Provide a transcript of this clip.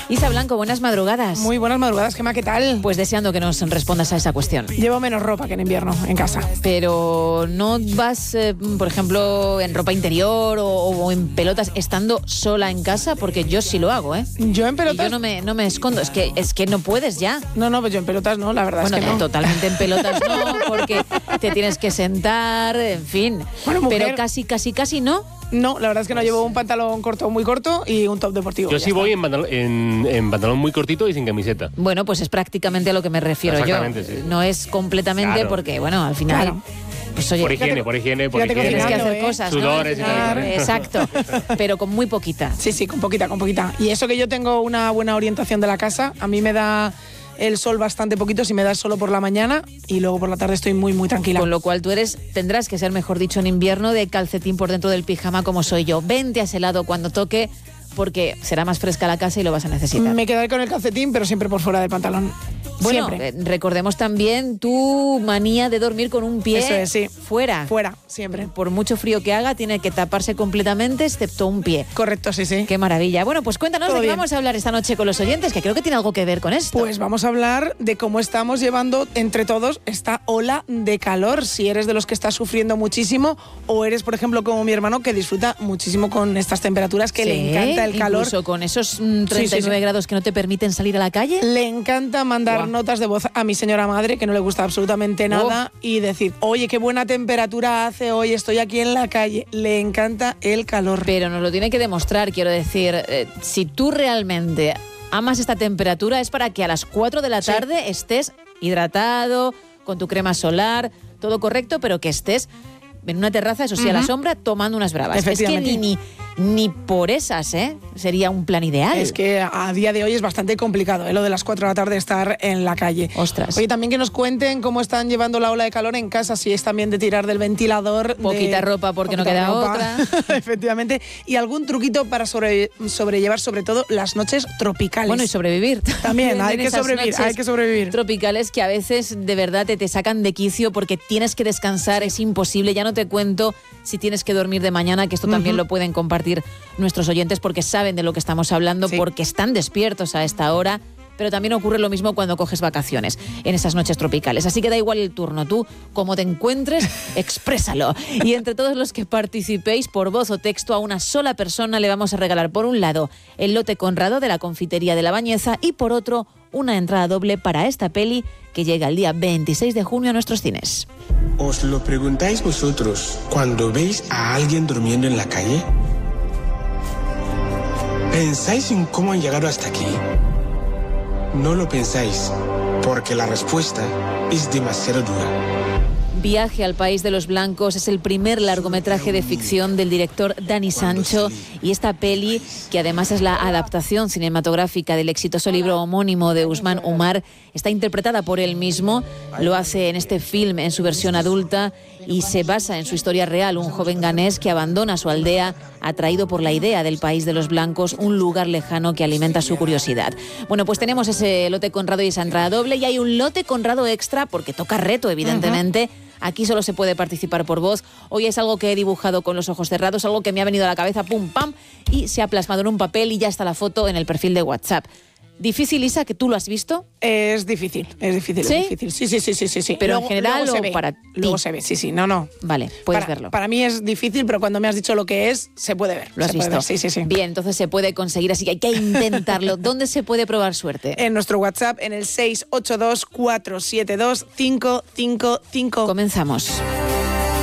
Isa Blanco, buenas madrugadas. Muy buenas madrugadas, Gemma, ¿qué tal? Pues deseando que nos respondas a esa cuestión. Llevo menos ropa que en invierno en casa. Pero ¿no vas, por ejemplo, en ropa interior o en pelotas estando sola en casa? Porque yo sí lo hago, ¿eh? Yo en pelotas... Y yo no me escondo, es que no puedes ya. No, pues yo en pelotas no, la verdad bueno, es que no. Totalmente en pelotas no, porque te tienes que sentar, en fin. Bueno, mujer, pero casi no. No, la verdad es que no llevo un pantalón corto muy corto y un top deportivo. Yo sí voy en pantalón muy cortito y sin camiseta. Bueno, pues es prácticamente a lo que me refiero yo. Sí. No es completamente claro. Porque, bueno, al final... Claro. Pues, oye, por higiene. Tienes que hacer cosas, sudores, ¿no? y tal. Exacto, pero con muy poquita. Sí, con poquita. Y eso que yo tengo una buena orientación de la casa, a mí me da el sol bastante poquito, si me da el solo por la mañana y luego por la tarde estoy muy, muy tranquila. Con lo cual tendrás que ser, mejor dicho, en invierno de calcetín por dentro del pijama como soy yo. Vente a ese lado cuando toque, porque será más fresca la casa y lo vas a necesitar. Me quedaré con el calcetín, pero siempre por fuera del pantalón. Bueno, recordemos también tu manía de dormir con un pie. Eso es, sí. Fuera, siempre. Por mucho frío que haga, tiene que taparse completamente, excepto un pie. Correcto, sí. Qué maravilla. Bueno, pues cuéntanos Todo de qué bien. vamos a hablar esta noche con los oyentes, que creo que tiene algo que ver con esto. Pues vamos a hablar de cómo estamos llevando entre todos esta ola de calor. Si eres de los que estás sufriendo muchísimo o eres, por ejemplo, como mi hermano, que disfruta muchísimo con estas temperaturas, que le encanta el calor. Incluso con esos 39 grados que no te permiten salir a la calle. Le encanta mandar notas de voz a mi señora madre, que no le gusta absolutamente nada, y decir, oye, qué buena temperatura hace hoy, estoy aquí en la calle. Le encanta el calor. Pero nos lo tiene que demostrar, quiero decir, si tú realmente amas esta temperatura es para que a las 4 de la tarde estés hidratado, con tu crema solar, todo correcto, pero que estés en una terraza, eso sí, a la sombra, tomando unas bravas. Es que ni por esas, sería un plan ideal. Es que a día de hoy es bastante complicado, lo de las 4 de la tarde estar en la calle. Ostras. Oye, también que nos cuenten cómo están llevando la ola de calor en casa, si es también de tirar del ventilador. Poquita ropa porque no queda otra. Efectivamente. Y algún truquito para sobrellevar sobre todo las noches tropicales. Bueno, y sobrevivir. También hay que sobrevivir. Tropicales que a veces de verdad te sacan de quicio porque tienes que descansar, es imposible. Ya no te cuento si tienes que dormir de mañana, que esto también lo pueden compartir nuestros oyentes porque saben de lo que estamos hablando, porque están despiertos a esta hora, pero también ocurre lo mismo cuando coges vacaciones en esas noches tropicales. Así que da igual el turno, tú, como te encuentres, exprésalo. Y entre todos los que participéis por voz o texto, a una sola persona le vamos a regalar, por un lado, el lote Conrado de la Confitería de la Bañeza y por otro, una entrada doble para esta peli que llega el día 26 de junio a nuestros cines. ¿Os lo preguntáis vosotros cuando veis a alguien durmiendo en la calle? ¿Pensáis en cómo han llegado hasta aquí? No lo pensáis, porque la respuesta es demasiado dura. Viaje al País de los Blancos es el primer largometraje de ficción del director Dani Sancho, y esta peli, que además es la adaptación cinematográfica del exitoso libro homónimo de Usman Umar, está interpretada por él mismo. Lo hace en este film en su versión adulta y se basa en su historia real, un joven ganés que abandona su aldea atraído por la idea del País de los Blancos, un lugar lejano que alimenta su curiosidad. Bueno, pues tenemos ese lote Conrado y esa entrada doble, y hay un lote Conrado extra porque toca reto, evidentemente. Aquí solo se puede participar por voz. Hoy es algo que he dibujado con los ojos cerrados, algo que me ha venido a la cabeza, pum, pam, y se ha plasmado en un papel y ya está la foto en el perfil de WhatsApp. ¿Difícil, Isa, que tú lo has visto? Es difícil. ¿Sí? Es difícil. Sí. Pero luego, en general luego o para ti. Luego se ve, sí, no. Vale, puedes verlo. Para mí es difícil, pero cuando me has dicho lo que es, se puede ver. ¿Lo has visto? Sí. Bien, entonces se puede conseguir, así que hay que intentarlo. ¿Dónde se puede probar suerte? En nuestro WhatsApp, en el 682 472 555. Comenzamos.